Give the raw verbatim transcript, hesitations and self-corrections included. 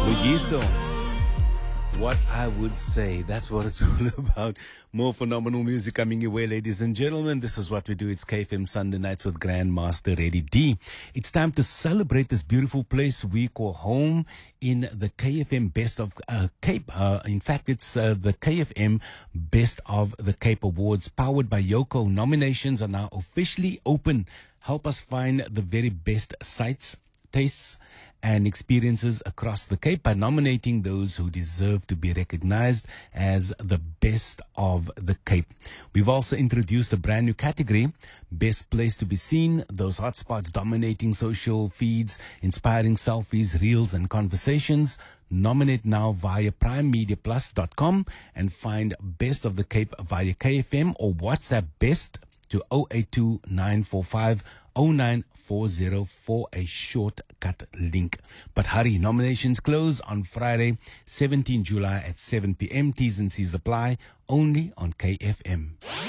Loyiso, what I would say, that's what it's all about. More phenomenal music coming your way, ladies and gentlemen. This is what we do. It's K F M Sunday Nights with Grandmaster Eddie D. It's time to celebrate this beautiful place we call home in the K F M Best of uh, Cape. Uh, in fact, it's uh, the K F M Best of the Cape Awards, powered by Yoko. Nominations are now officially open. Help us find the very best sites, tastes, and experiences across the Cape by nominating those who deserve to be recognized as the best of the Cape. We've also introduced a brand new category, Best Place to be Seen, those hotspots dominating social feeds, inspiring selfies, reels, and conversations. Nominate now via prime media plus dot com and find Best of the Cape via K F M or WhatsApp Best to zero eight two nine four five zero nine four zero for a shortcut link. But hurry, nominations close on Friday, seventeenth of July at seven p.m. T's and C's apply, only on K F M.